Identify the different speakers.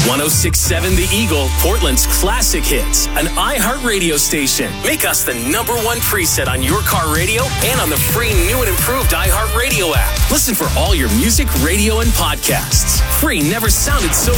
Speaker 1: 106.7 The Eagle, Portland's classic hits. An iHeart radio station. Make us the #1 preset on your car radio and on the free new and improved iHeart Radio app. Listen for all your music, radio, and podcasts. Free never sounded so